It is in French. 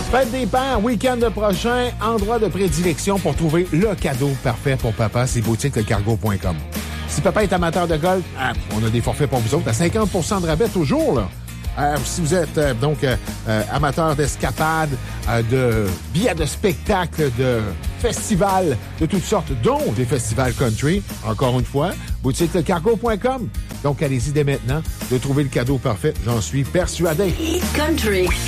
Fête des pères, week-end prochain, endroit de prédilection pour trouver le cadeau parfait pour papa, c'est boutiquelecargo.com. Si papa est amateur de golf, on a des forfaits pour vous autres à 50% de rabais toujours, là. Si vous êtes amateur d'escapades, de billets de spectacles, de festivals de toutes sortes, dont des festivals country, encore une fois, boutiquelecargo.com. Donc, allez-y dès maintenant de trouver le cadeau parfait. J'en suis persuadé. Country,